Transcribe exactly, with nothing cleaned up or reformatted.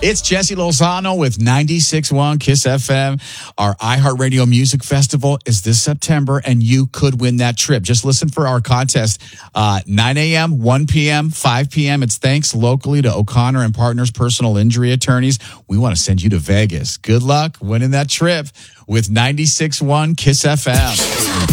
It's Jesse Lozano with ninety-six point one Kiss F M. Our iHeartRadio Music Festival is this September, and you could win that trip. Just listen for our contest. Uh, nine a.m., one p.m., five p.m. It's thanks locally to O'Connor and Partners Personal Injury Attorneys. We want to send you to Vegas. Good luck winning that trip with ninety-six point one Kiss F M.